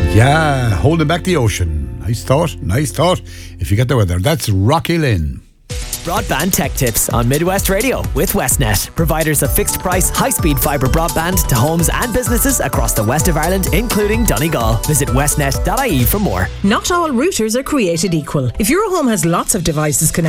Yeah, holding back the ocean. Nice thought. If you get the weather, that's Rocky Lynn. Broadband tech tips on Midwest Radio with Westnet, providers of fixed price, high-speed fibre broadband to homes and businesses across the west of Ireland, including Donegal. Visit westnet.ie for more. Not all routers are created equal. If your home has lots of devices connected